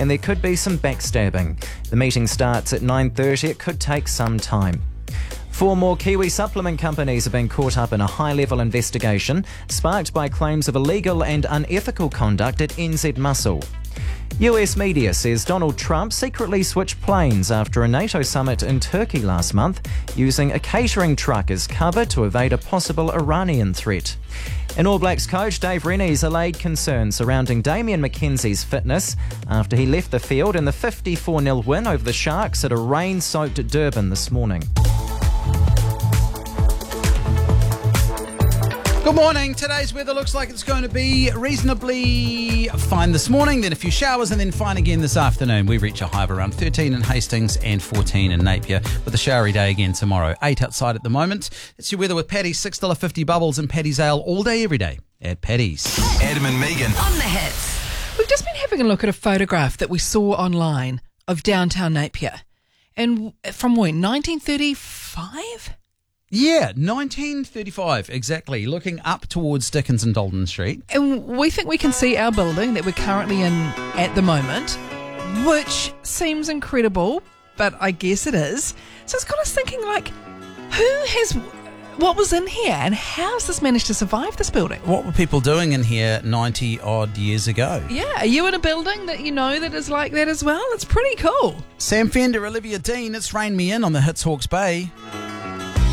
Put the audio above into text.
and there could be some backstabbing. The meeting starts at 9:30. It could take some time. 4 more Kiwi supplement companies have been caught up in a high-level investigation sparked by claims of illegal and unethical conduct at NZ Muscle. US media says Donald Trump secretly switched planes after a NATO summit in Turkey last month, using a catering truck as cover to evade a possible Iranian threat. And All Blacks coach Dave Rennie's allayed concerns surrounding Damian McKenzie's fitness after he left the field in the 54-0 win over the Sharks at a rain-soaked Durban this morning. Good morning. Today's weather looks like it's going to be reasonably fine this morning, then a few showers, and then fine again this afternoon. We reach a high of around 13 in Hastings and 14 in Napier, with a showery day again tomorrow. 8 outside at the moment. It's your weather with Paddy's, $6.50 bubbles and Paddy's Ale all day, every day at Paddy's. Adam and Megan On the hits. We've just been having a look at a photograph that we saw online of downtown Napier. And from when? 1935? Yeah, 1935, exactly. Looking up towards Dickens and Dalton Street. And we think we can see our building that we're currently in at the moment, which seems incredible, but I guess it is. So it's got us thinking, like, what was in here and how has this managed to survive this building? What were people doing in here 90-odd years ago? Yeah, are you in a building that you know that is like that as well? It's pretty cool. Sam Fender, Olivia Dean, it's Rain Me In on the Hits Hawke's Bay.